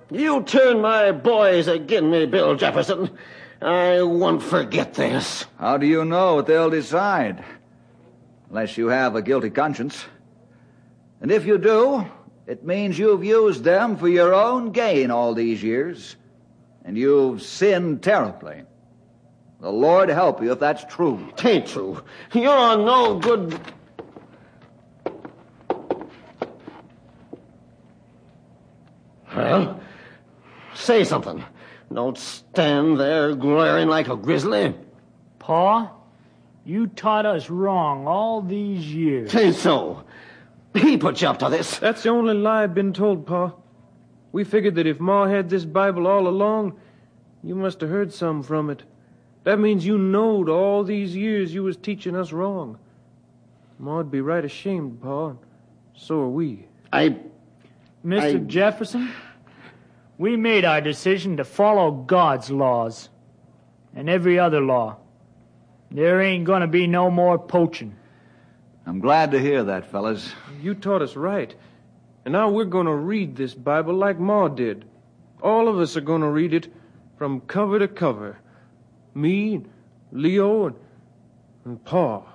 You turn my boys agin me, Bill Jefferson. I won't forget this. How do you know what they'll decide? Unless you have a guilty conscience. And if you do, it means you've used them for your own gain all these years. And you've sinned terribly. The Lord help you if that's true. 'Tain't true. You're no good... Well, say something. Don't stand there glaring like a grizzly. Pa, you taught us wrong all these years. 'Tain't so. He put you up to this. That's the only lie I've been told, Pa. We figured that if Ma had this Bible all along, you must have heard some from it. That means you knowed all these years you was teaching us wrong. Ma'd be right ashamed, Pa. So are we. Mr. Jefferson, we made our decision to follow God's laws and every other law. There ain't gonna be no more poaching. I'm glad to hear that, fellas. You taught us right. And now we're going to read this Bible like Ma did. All of us are going to read it from cover to cover. Me, Leo, and Pa.